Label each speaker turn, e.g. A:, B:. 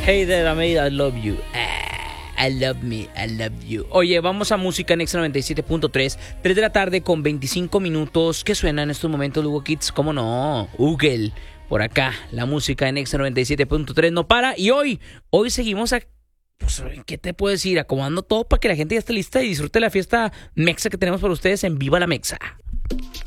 A: Hey there, amiga, I love you. I love me, I love you. Oye, vamos a música en Exa 97.3, 3 de la tarde con 25 minutos. ¿Qué suena en estos momentos, Lugo Kids? ¿Cómo no? Ugel, por acá, la música en Exa 97.3 no para. Y hoy seguimos pues, ¿qué te puedo decir? Acomodando todo para que la gente ya esté lista y disfrute la fiesta mexa que tenemos para ustedes en Viva la Mexa.